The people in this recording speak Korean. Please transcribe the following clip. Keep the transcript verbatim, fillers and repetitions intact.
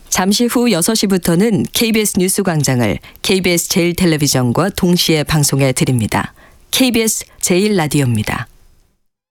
잠시 후 여섯 시부터는 케이비에스 뉴스광장을 케이비에스 제일 텔레비전과 동시에 방송해 드립니다. 케이비에스 제일 라디오입니다.